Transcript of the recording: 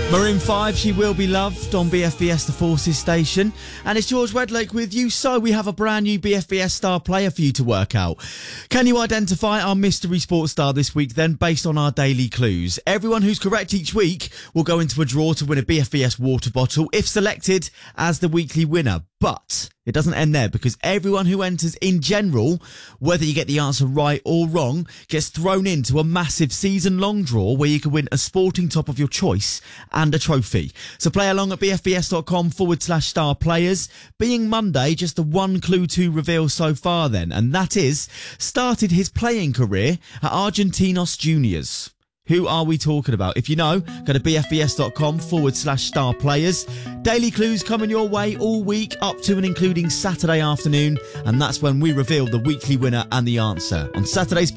Maroon 5, She Will Be Loved on BFBS The Forces station. And it's George Wedlake with you. So we have a brand new BFBS star player for you to work out. Can you identify our mystery sports star this week then, based on our daily clues? Everyone who's correct each week will go into a draw to win a BFBS water bottle if selected as the weekly winner. But it doesn't end there, because everyone who enters in general, whether you get the answer right or wrong, gets thrown into a massive season-long draw where you can win a sporting top of your choice and a trophy. So play along at bfbs.com/star players. Being Monday, just the one clue to reveal so far then, and that is, started his playing career at Argentinos Juniors. Who are we talking about? If you know, go to bfbs.com/star players. Daily clues coming your way all week, up to and including Saturday afternoon. And that's when we reveal the weekly winner and the answer on Saturday's